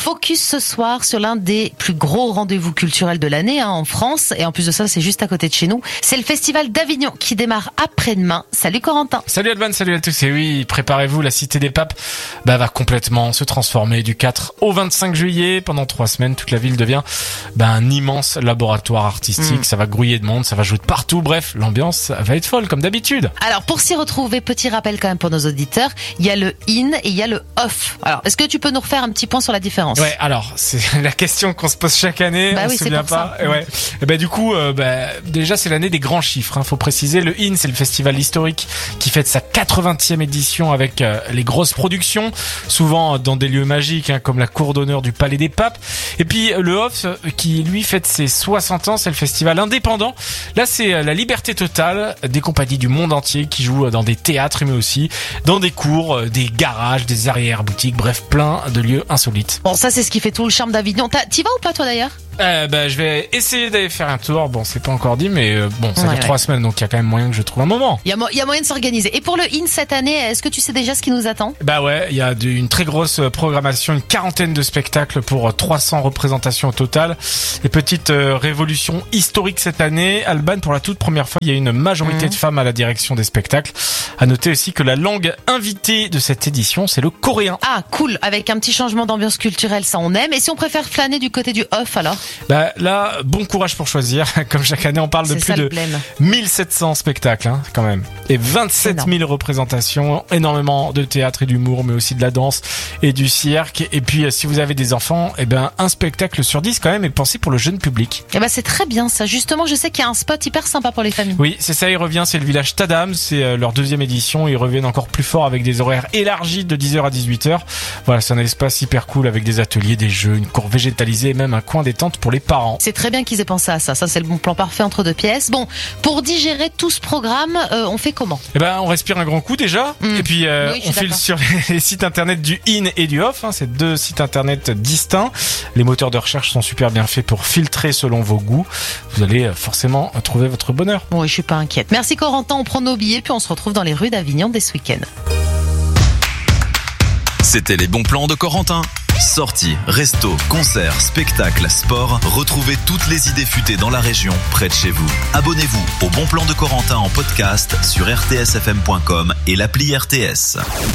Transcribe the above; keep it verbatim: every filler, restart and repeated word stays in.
Focus ce soir sur l'un des plus gros rendez-vous culturels de l'année hein, en France. Et en plus de ça, c'est juste à côté de chez nous. C'est le Festival d'Avignon qui démarre après-demain. Salut Corentin. Salut Alban, salut à tous. Et oui, préparez-vous, la Cité des Papes bah, va complètement se transformer du quatre au vingt-cinq juillet. Pendant trois semaines, toute la ville devient bah, un immense laboratoire artistique. Mmh. Ça va grouiller de monde, ça va jouer de partout. Bref, l'ambiance va être folle comme d'habitude. Alors pour s'y retrouver, petit rappel quand même pour nos auditeurs, il y a le in et il y a le off. Alors est-ce que tu peux nous refaire un petit point sur la différence? Ouais, alors c'est la question qu'on se pose chaque année. Bah on oui, se souvient pas. Et ouais. Et bah du coup, euh, bah, déjà c'est l'année des grands chiffres. Hein, faut préciser. Le in, c'est le festival historique qui fête sa quatre-vingtième édition avec euh, les grosses productions, souvent dans des lieux magiques hein, comme la cour d'honneur du Palais des Papes. Et puis le off qui lui fête ses soixante ans, c'est le festival indépendant. Là, c'est la liberté totale des compagnies du monde entier qui jouent dans des théâtres mais aussi dans des cours, des garages, des arrière-boutiques, bref, plein de lieux insolites. Bon, ça c'est ce qui fait tout le charme d'Avignon. T'as, t'y vas ou pas toi d'ailleurs? Euh, bah, je vais essayer d'aller faire un tour. Bon, c'est pas encore dit, mais euh, bon, ça ouais, dure ouais. trois semaines, donc il y a quand même moyen que je trouve un moment. Il y a, mo- y a moyen de s'organiser. Et pour le in cette année, est-ce que tu sais déjà ce qui nous attend? Bah ouais, il y a de, une très grosse programmation, une quarantaine de spectacles pour trois cents représentations au total. Et petite euh, révolution historique cette année. Alban, pour la toute première fois, il y a une majorité mmh. de femmes à la direction des spectacles. À noter aussi que la langue invitée de cette édition, c'est le coréen. Ah, cool. Avec un petit changement d'ambiance culturelle, ça on aime. Et si on préfère flâner du côté du off alors? Bah là, bon courage pour choisir. Comme chaque année, on parle de c'est plus de mille sept cents spectacles, hein, quand même. Et vingt-sept mille représentations, énormément de théâtre et d'humour, mais aussi de la danse et du cirque. Et puis, si vous avez des enfants, eh ben, un spectacle sur dix, quand même, est pensé pour le jeune public. Eh ben, c'est très bien, ça. Justement, je sais qu'il y a un spot hyper sympa pour les familles. Oui, c'est ça, il revient, c'est le village Tadam. C'est leur deuxième édition. Ils reviennent encore plus fort avec des horaires élargis de dix heures à dix-huit heures. Voilà, c'est un espace hyper cool avec des ateliers, des jeux, une cour végétalisée et même un coin détente pour les parents. C'est très bien qu'ils aient pensé à ça. Ça, c'est le bon plan parfait entre deux pièces. Bon, pour digérer tout ce programme, euh, on fait comment? Eh ben, on respire un grand coup déjà. Mmh. Et puis, euh, oui, on file sur les sites internet du in et du off. Hein. C'est deux sites internet distincts. Les moteurs de recherche sont super bien faits pour filtrer selon vos goûts. Vous allez forcément trouver votre bonheur. Oui, je suis pas inquiète. Merci Corentin. On prend nos billets puis on se retrouve dans les rues d'Avignon dès ce week-end. C'était les bons plans de Corentin. Sorties, restos, concerts, spectacles, sport, retrouvez toutes les idées futées dans la région, près de chez vous. Abonnez-vous au Bon Plan de Corentin en podcast sur r t s f m point com et l'appli R T S.